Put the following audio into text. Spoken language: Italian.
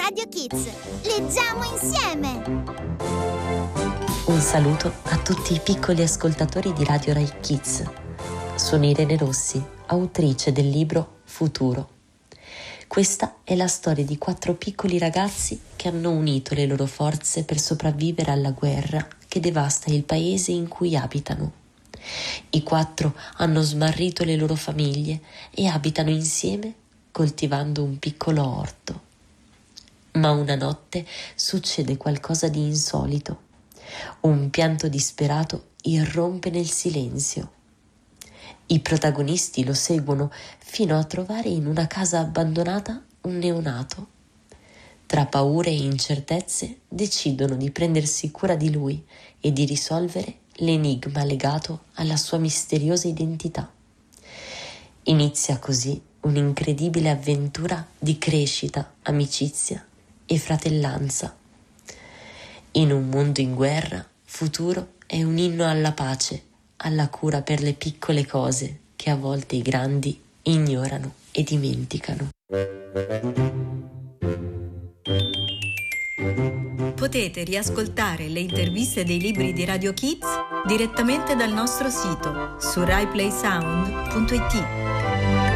Radio Kids. Leggiamo insieme! Un saluto a tutti i piccoli ascoltatori di Radio Rai Kids. Sono Irene Rossi, autrice del libro Futuro. Questa è la storia di 4 piccoli ragazzi che hanno unito le loro forze per sopravvivere alla guerra che devasta il paese in cui abitano. I 4 hanno smarrito le loro famiglie e abitano insieme coltivando un piccolo orto. Ma una notte succede qualcosa di insolito. Un pianto disperato irrompe nel silenzio. I protagonisti lo seguono fino a trovare in una casa abbandonata un neonato. Tra paure e incertezze decidono di prendersi cura di lui e di risolvere l'enigma legato alla sua misteriosa identità. Inizia così un'incredibile avventura di crescita, amicizia e fratellanza. In un mondo in guerra, Futuro è un inno alla pace, alla cura per le piccole cose che a volte i grandi ignorano e dimenticano. Potete riascoltare le interviste dei libri di Radio Kids direttamente dal nostro sito su raiplaysound.it.